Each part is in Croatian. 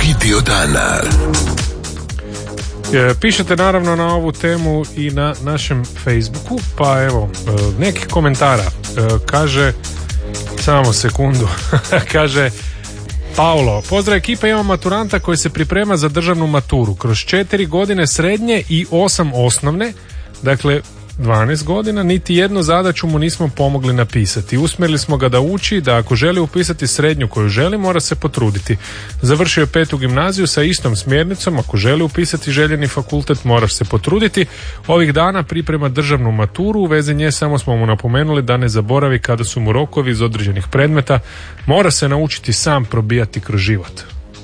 Drugi dio dana. Pišete naravno na ovu temu i na našem Facebooku, pa evo, nekih komentara. Kaže, samo sekundu, kaže Paolo, pozdrav ekipa, imam maturanta koji se priprema za državnu maturu kroz 4 godine srednje i 8 osnovne, dakle 12 godina, niti jednu zadaću mu nismo pomogli napisati. Usmjerili smo ga da uči, da ako želi upisati srednju koju želi, mora se potruditi. Završio je 5. gimnaziju sa istom smjernicom, ako želi upisati željeni fakultet, moraš se potruditi. Ovih dana priprema državnu maturu, u vezi nje samo smo mu napomenuli da ne zaboravi kada su mu rokovi iz određenih predmeta, mora se naučiti sam probijati kroz život.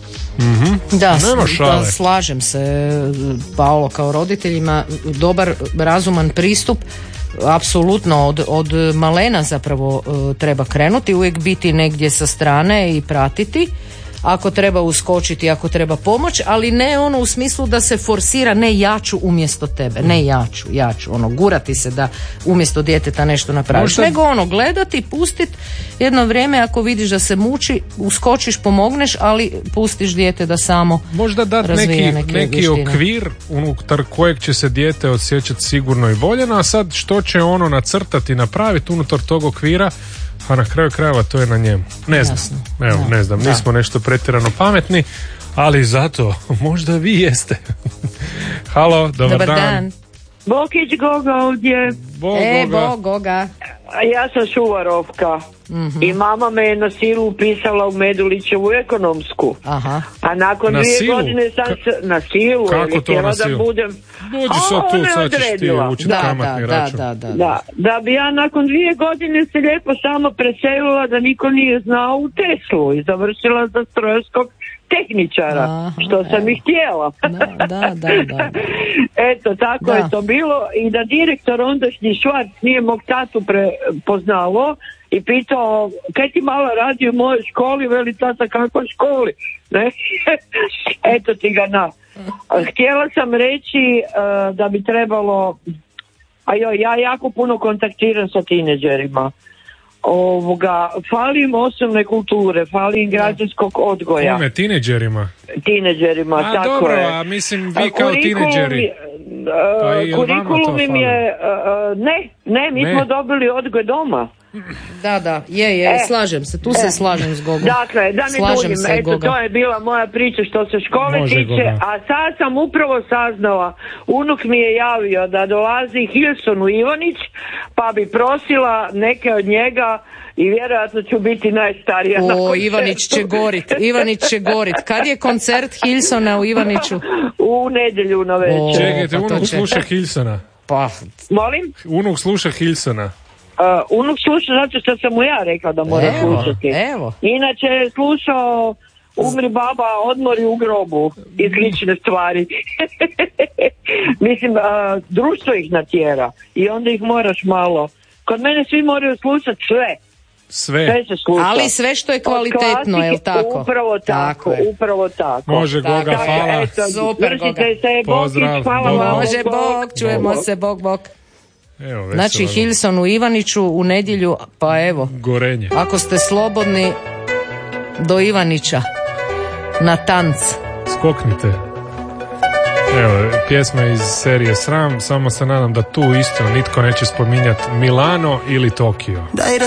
Da, slažem se, Paolo, kao roditeljima dobar, razuman pristup apsolutno od malena zapravo treba krenuti, uvijek biti negdje sa strane i pratiti, ako treba uskočiti, ako treba pomoć, ali ne ono u smislu da se forsira, ne ja ću umjesto tebe, ne ja ću, ono gurati se da umjesto djeteta nešto napraviš, nego ono gledati, pustit jedno vrijeme, ako vidiš da se muči, uskočiš, pomogneš, ali pustiš dijete da samo možda dati neki okvir unutar kojeg će se dijete osjećati sigurno i voljeno, a sad što će ono nacrtati, napraviti unutar tog okvira, a na kraju krajeva to je na njemu. Ne znam. Jasno. Evo, ne znam, nismo nešto pretjerano pametni, ali zato možda vi jeste. Halo, dobar dan. Bokić Goga ovdje. Goga. Ja sam Šuvarovka. I mama me je na silu upisala u Medulićevu ekonomsku. Aha. A nakon na 2 silu? godine sam na silu. Kako to na silu? Da budem... Dođi sad tu, sad ćeš ti učiti kamatni račun. Da bi ja nakon 2 godine se lijepo samo preselila da niko nije znao u Teslu i završila za strojarskog tehničara. Aha, što sam i htjela. Da. Eto, tako je to bilo. I da direktor ondašnji Švarc nije mog tatu prepoznalo i pitao, kaj ti mala radi u mojoj školi, veli tata, kakvoj školi? Ne? Eto ti ga na. Htjela sam reći da bi trebalo, ja jako puno kontaktiram sa tineđerima. Falim osnovne kulture, falim građanskog odgoja. Kome, tineđerima? Tineđerima, tako dobro, je. A mislim vi kao tineđeri. Kurikulum im je, mi smo dobili odgoj doma. Da, slažem se, tu se slažem s Gogom. Dakle, da ne duljim, eto, to je bila moja priča što se škole tiče, a sad sam upravo saznala, unuk mi je javio da dolazi Hilson u Ivanić, pa bi prosila neke od njega i vjerojatno ću biti najstarija na koncertu. Ivanić će gorit. Kad je koncert Hilsona u Ivaniću? U nedjelju na večer. Čekajte, unuk sluša Hilsona. Molim? Unuk sluša Hilsona. Unuk sluša zato što sam mu ja rekla da mora slušati. Inače je slušao Umri baba, odmori u grobu i slične stvari. Mislim, društvo ih natjera i onda ih moraš malo. Kod mene svi moraju slušati sve se sluša. Ali sve što je kvalitetno, je li tako? Upravo tako. Može, Goga, hvala. Super, Goga. Pozdrav. Hvala. Može, Bog, čujemo se, Bog. Evo, znači Hilson u Ivaniću u nedjelju, pa evo, gorenje. Ako ste slobodni, do Ivanića na tanc skoknite. Evo, pjesma iz serije Sram, samo se nadam da tu isto nitko neće spominjati Milano ili Tokio. Dai da